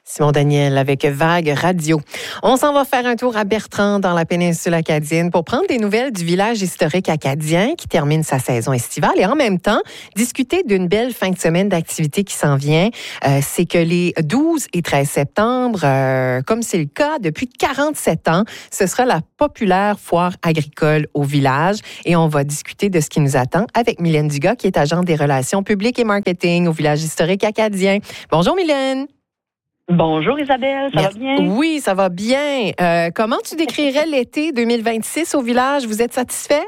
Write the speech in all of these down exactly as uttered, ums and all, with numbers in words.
Simon Daniel avec Vague Radio. On s'en va faire un tour à Bertrand dans la péninsule acadienne pour prendre des nouvelles du village historique acadien qui termine sa saison estivale et en même temps discuter d'une belle fin de semaine d'activité qui s'en vient. Euh, c'est que les douze et treize septembre, euh, comme c'est le cas depuis quarante-sept ans, ce sera la populaire foire agricole au village et on va discuter de ce qui nous attend avec Mylène Dugas qui est agente des relations publiques et marketing au village historique acadien. Bonjour Mylène. Bonjour Isabelle, ça Merci. va bien? Oui, ça va bien. Euh, comment tu décrirais l'été deux mille vingt-six au village? Vous êtes satisfait?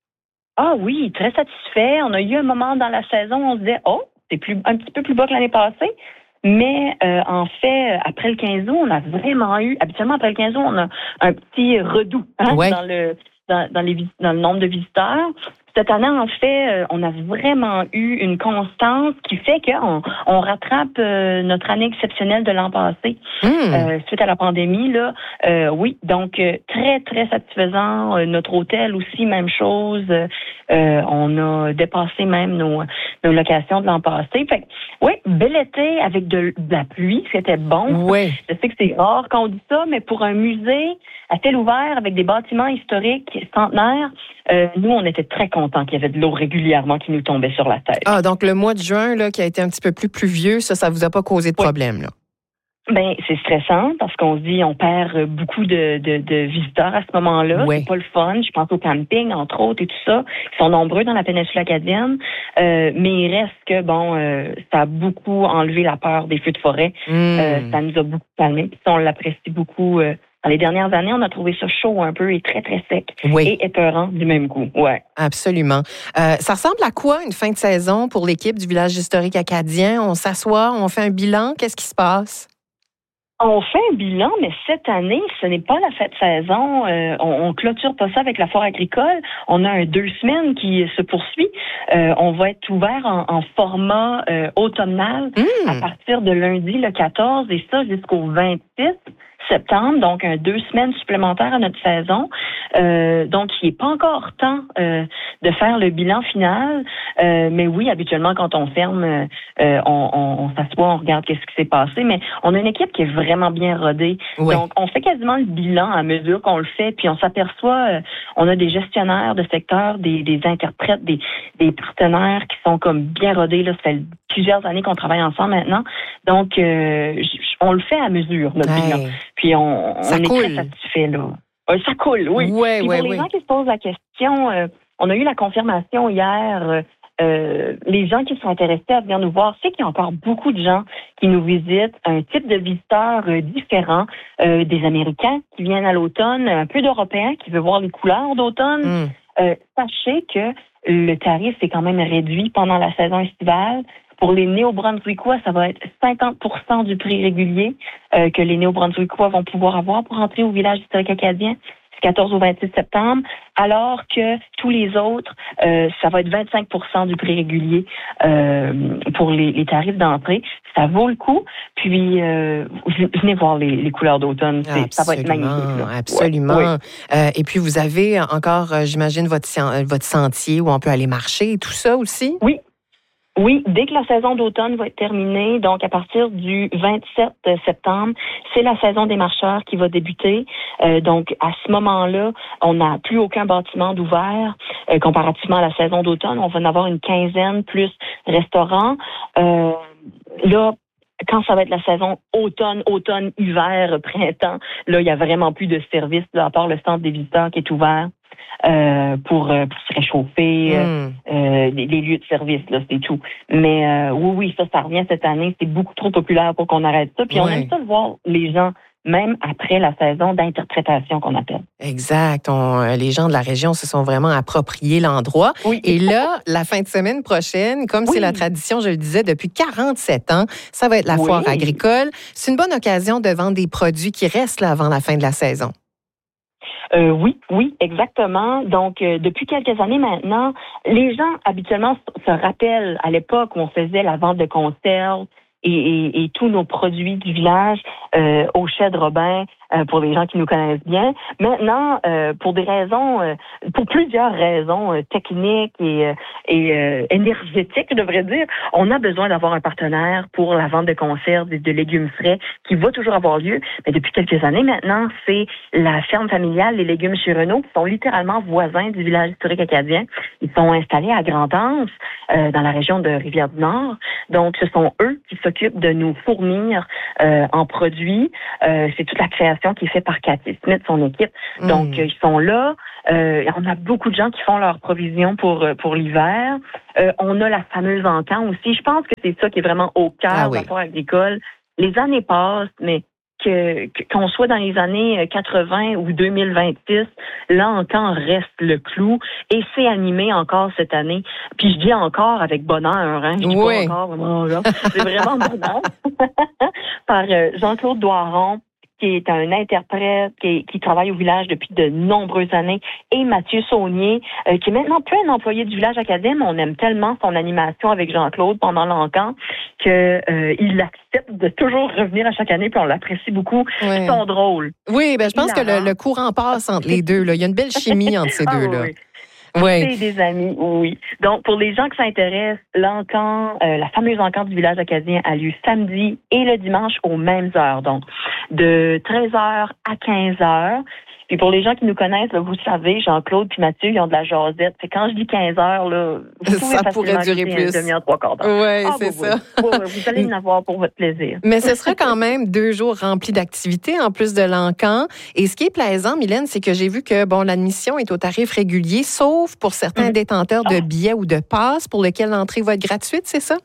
Ah oui, très satisfait. On a eu un moment dans la saison où on se disait, oh, c'est plus, un petit peu plus bas que l'année passée. Mais euh, en fait, après le quinze août, on a vraiment eu, habituellement après le quinze août, on a un petit redout hein, ouais. dans, le, dans, dans, les, dans le nombre de visiteurs. Cette année, en fait, on a vraiment eu une constance qui fait qu'on on rattrape euh, notre année exceptionnelle de l'an passé mmh. euh, suite à la pandémie. Là, euh, oui, donc euh, très, très satisfaisant. Euh, notre hôtel aussi, même chose. Euh, on a dépassé même nos, nos locations de l'an passé. Fait oui, bel été avec de, de la pluie, c'était bon. Ouais. Je sais que c'est rare qu'on dit ça, mais pour un musée à ciel ouvert avec des bâtiments historiques centenaires, euh, nous, on était très contents qu'il y avait de l'eau régulièrement qui nous tombait sur la tête. Ah, donc le mois de juin, là, qui a été un petit peu plus pluvieux, ça, ça vous a pas causé de oui. problème, là? Ben, c'est stressant parce qu'on se dit on perd beaucoup de, de, de visiteurs à ce moment-là. Ouais. C'est pas le fun. Je pense au camping, entre autres, et tout ça. Ils sont nombreux dans la péninsule acadienne. Euh, mais il reste que, bon, euh, ça a beaucoup enlevé la peur des feux de forêt. Mmh. Euh, ça nous a beaucoup calmé. Puis on l'apprécie beaucoup. Euh, dans les dernières années, on a trouvé ça chaud un peu et très, très sec. Oui. Et épeurant du même coup. Ouais. Absolument. Euh, ça ressemble à quoi une fin de saison pour l'équipe du village historique acadien? On s'assoit, on fait un bilan. Qu'est-ce qui se passe? On fait un bilan, mais cette année, ce n'est pas la fête saison. Euh, on, on clôture pas ça avec la foire agricole. On a un deux semaines qui se poursuit. Euh, on va être ouvert en, en format euh, automnal mmh. à partir de lundi le quatorze et ça jusqu'au vingt-six septembre, donc un deux semaines supplémentaires à notre saison. Euh, donc, il n'est pas encore temps euh, de faire le bilan final. Euh, mais oui, habituellement, quand on ferme, euh, on, on, on s'assoit, on regarde qu'est-ce qui s'est passé. Mais on a une équipe qui est vraiment bien rodée. Oui. Donc, on fait quasiment le bilan à mesure qu'on le fait. Puis, on s'aperçoit, euh, on a des gestionnaires de secteur, des, des interprètes, des, des partenaires qui sont comme bien rodés. Là, ça fait plusieurs années qu'on travaille ensemble maintenant. Donc, euh, on le fait à mesure, notre hey. bilan. Puis, on, on est très satisfait, là. Euh, ça coule, oui. Ouais, Puis ouais, pour les ouais. gens qui se posent la question, euh, on a eu la confirmation hier. Euh, euh, les gens qui sont intéressés à venir nous voir, c'est qu'il y a encore beaucoup de gens qui nous visitent, un type de visiteurs euh, différent, euh, des Américains qui viennent à l'automne, un peu d'Européens qui veulent voir les couleurs d'automne. Mm. Euh, sachez que le tarif est quand même réduit pendant la saison estivale. Pour les Néo-Brunswickois, ça va être cinquante pour cent du prix régulier euh, que les Néo-Brunswickois vont pouvoir avoir pour entrer au village historique acadien du quatorze au vingt-six septembre, alors que tous les autres, euh, ça va être vingt-cinq pour cent du prix régulier euh, pour les, les tarifs d'entrée. Ça vaut le coup. Puis, euh, venez voir les, les couleurs d'automne. Ça va être magnifique. Là. Absolument. Ouais, ouais. Euh, et puis, vous avez encore, j'imagine, votre, votre sentier où on peut aller marcher et tout ça aussi? Oui. Oui, dès que la saison d'automne va être terminée, donc à partir du vingt-sept septembre, c'est la saison des marcheurs qui va débuter. Euh, donc à ce moment-là, on n'a plus aucun bâtiment d'ouvert euh, comparativement à la saison d'automne. On va en avoir une quinzaine plus restaurants. Euh, là, quand ça va être la saison automne, automne, hiver, printemps, là, il n'y a vraiment plus de service, là, à part le centre des visiteurs qui est ouvert. Euh, pour, euh, pour se réchauffer, mm. euh, les, les lieux de service, là, c'est tout. Mais euh, oui, oui, ça, ça revient cette année. C'est beaucoup trop populaire pour qu'on arrête ça. Puis ouais. on aime ça de voir les gens, même après la saison d'interprétation qu'on appelle. Exact. On, les gens de la région se sont vraiment appropriés l'endroit. Oui. Et là, la fin de semaine prochaine, comme oui. c'est la tradition, je le disais, depuis quarante-sept ans, ça va être la oui. foire agricole. C'est une bonne occasion de vendre des produits qui restent là avant la fin de la saison. Euh, oui, oui, exactement. Donc, euh, depuis quelques années maintenant, les gens habituellement se rappellent à l'époque où on faisait la vente de conserves, et, et, et tous nos produits du village euh, au Chai de Robin, euh, pour les gens qui nous connaissent bien. Maintenant, euh, pour des raisons, euh, pour plusieurs raisons euh, techniques et, euh, et euh, énergétiques, je devrais dire, on a besoin d'avoir un partenaire pour la vente de conserves et de légumes frais qui va toujours avoir lieu. Mais depuis quelques années maintenant, c'est la ferme familiale Les Légumes chez Renault, qui sont littéralement voisins du village historique acadien. Ils sont installés à Grande-Anse, euh, dans la région de Rivière-du-Nord. Donc, ce sont eux qui s'occupent de nous fournir euh, en produits. Euh, c'est toute la création qui est faite par Cathy Smith, son équipe. Mmh. Donc, euh, ils sont là. Euh, on a beaucoup de gens qui font leurs provisions pour pour l'hiver. Euh, on a la fameuse Encan aussi. Je pense que c'est ça qui est vraiment au cœur ah oui. de l'affaire agricole. Les années passent, mais que, qu'on soit dans les années quatre-vingts ou deux mille vingt-six, l'Encan reste le clou et c'est animé encore cette année. Puis je dis encore avec bonheur, hein. Je dis oui. pas encore vraiment là. C'est vraiment bonheur. Par euh, Jean-Claude Doiron, qui est un interprète, qui, qui travaille au village depuis de nombreuses années, et Mathieu Saunier, euh, qui est maintenant plus un employé du village acadien, mais on aime tellement son animation avec Jean-Claude pendant l'Encan qu'il euh, accepte de toujours revenir à chaque année, puis on l'apprécie beaucoup. Ouais. Ils sont drôles. Oui, ben je pense que le, le courant passe entre les deux. Là. Il y a une belle chimie entre ces ah, deux-là. Oui. Oui. C'est des amis, oui. Donc, pour les gens qui s'intéressent, l'Encan, euh, la fameuse Encan du village acadien a lieu samedi et le dimanche aux mêmes heures. Donc, de treize heures à quinze heures. Puis pour les gens qui nous connaissent, là, vous savez, Jean-Claude puis Mathieu, ils ont de la jasette. C'est quand je dis quinze heures, là, vous pouvez ça pourrait durer plus. Une demi-heure, trois quarts d'heure. Oui, ah, c'est oui, ça. Oui. Oui, vous allez en avoir pour votre plaisir. Mais ce sera quand même deux jours remplis d'activités en plus de l'Encan. Et ce qui est plaisant, Mylène, c'est que j'ai vu que bon, l'admission est au tarif régulier, sauf pour certains mmh. détenteurs de billets ou de passes pour lesquels l'entrée va être gratuite, c'est ça?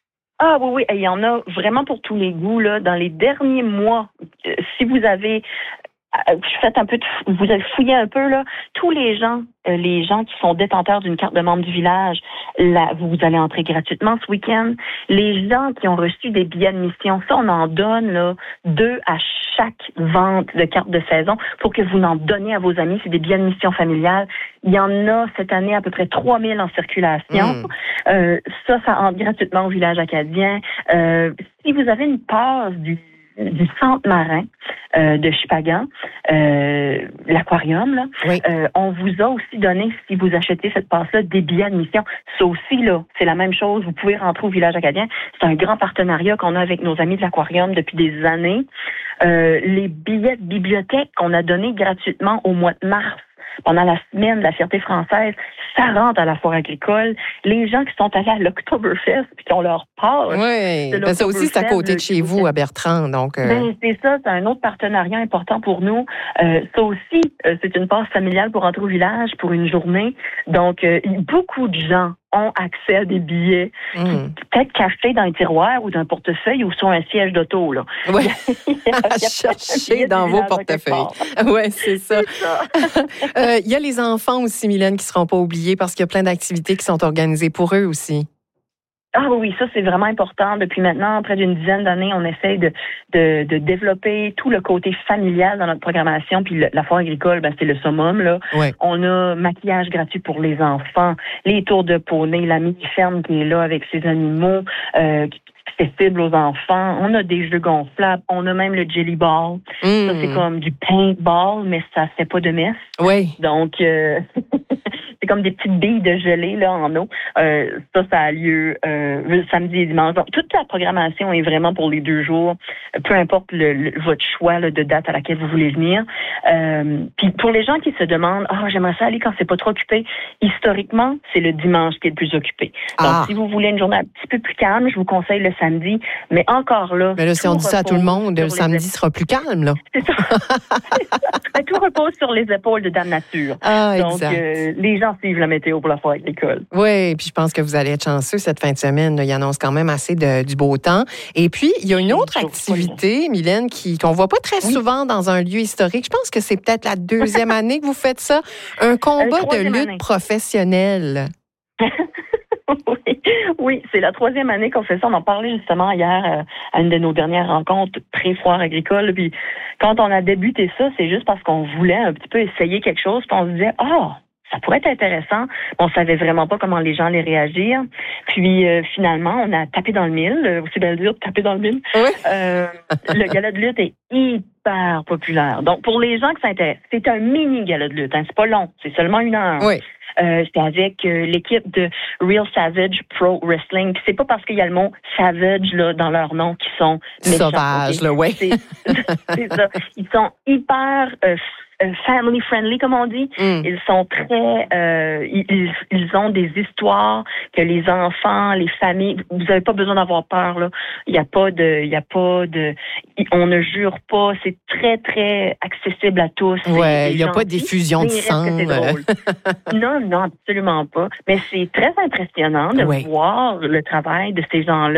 Ah oui, oui, il y en a vraiment pour tous les goûts, là. Dans les derniers mois, euh, si vous avez faites un peu de, vous avez fouillé un peu, là, tous les gens, euh, les gens qui sont détenteurs d'une carte de membre du village, là, vous allez entrer gratuitement ce week-end. Les gens qui ont reçu des billets de mission, ça, on en donne, là, deux à chaque vente de carte de saison pour que vous en donniez à vos amis. C'est des billets de mission familiale. Il y en a cette année à peu près trois mille en circulation. Mmh. Euh, ça, ça entre gratuitement au village acadien. Euh, si vous avez une passe du du centre marin euh, de Chupagan, euh, l'aquarium, là, oui. euh, on vous a aussi donné, si vous achetez cette passe-là, des billets d'admission. Ça aussi, là, c'est la même chose. Vous pouvez rentrer au village acadien. C'est un grand partenariat qu'on a avec nos amis de l'aquarium depuis des années. Euh, les billets de bibliothèque qu'on a donnés gratuitement au mois de mars, pendant la semaine de la fierté française, ça rentre à la foire agricole. Les gens qui sont allés à l'Oktoberfest puis qui ont leur part. Oui, ben ça aussi, c'est à côté de chez vous, à Bertrand. Donc, euh... ben, c'est ça, c'est un autre partenariat important pour nous. Euh, ça aussi, euh, c'est une passe familiale pour entrer au village pour une journée. Donc, euh, beaucoup de gens ont accès à des billets, mmh. peut-être cachés dans un tiroir ou dans un portefeuille ou sur un siège d'auto. Là. Oui, à chercher dans vos portefeuilles. Oui, c'est ça. Il ça. euh, y a les enfants aussi, Mylène, qui ne seront pas oubliés parce qu'il y a plein d'activités qui sont organisées pour eux aussi. Ah oui, ça, c'est vraiment important. Depuis maintenant, près d'une dizaine d'années, on essaie de, de, de développer tout le côté familial dans notre programmation. Puis le, la foire agricole, ben, c'est le summum, là. Ouais. On a maquillage gratuit pour les enfants, les tours de poney, la mini-ferme qui est là avec ses animaux, euh, qui accessible aux enfants. On a des jeux gonflables. On a même le jelly ball. Mmh. Ça, c'est comme du paintball, mais ça fait pas de messe. Oui. Donc, euh, c'est comme des petites billes de gelée là en eau. Euh, ça, ça a lieu euh, le samedi et dimanche. Donc, toute la programmation est vraiment pour les deux jours. Peu importe le, le, votre choix là, de date à laquelle vous voulez venir. Euh, puis pour les gens qui se demandent, ah, oh, j'aimerais ça aller quand c'est pas trop occupé. Historiquement, c'est le dimanche qui est le plus occupé. Donc, ah. si vous voulez une journée un petit peu plus calme, je vous conseille le samedi. Mais encore là, mais là, si on dit ça à tout le monde, le samedi épaules. Sera plus calme, là. C'est ça. C'est ça. Tout repose sur les épaules de Dame Nature. Ah, donc, euh, les gens suivent la météo pour la foire agricole. Oui, puis je pense que vous allez être chanceux cette fin de semaine. Là. Il annonce quand même assez de, du beau temps. Et puis, il y a une autre activité, Mylène, qui, qu'on ne voit pas très oui. souvent dans un lieu historique. Je pense que c'est peut-être la deuxième année que vous faites ça. Un combat de lutte année. Professionnelle. Oui, oui, c'est la troisième année qu'on fait ça. On en parlait justement hier euh, à une de nos dernières rencontres pré-foire agricole. Puis quand on a débuté ça, c'est juste parce qu'on voulait un petit peu essayer quelque chose. Puis on se disait, ah, oh, ça pourrait être intéressant. On savait vraiment pas comment les gens allaient réagir. Puis euh, finalement, on a tapé dans le mille. Euh, aussi belle dire, taper dans le mille. Oui. Euh, le gala de lutte est hyper populaire. Donc, pour les gens qui s'intéressent, c'est un mini gala de lutte. Hein. C'est pas long, c'est seulement une heure. Oui. Euh, c'était avec euh, l'équipe de Real Savage Pro Wrestling. Puis c'est pas parce qu'il y a le mot Savage là, dans leur nom qu'ils sont méchants. Sauvages, okay? là, oui. C'est, c'est ça. Ils sont hyper euh, family friendly, comme on dit. Mm. Ils sont très... Euh, ils, ils ont des histoires que les enfants, les familles... Vous n'avez pas besoin d'avoir peur, là. Il n'y a pas de... Il y a pas de... On ne jure pas. C'est très, très accessible à tous. Ouais, il n'y a pas d'effusion de sang. C'est drôle. non, non, absolument pas. Mais c'est très impressionnant de ouais. voir le travail de ces gens-là.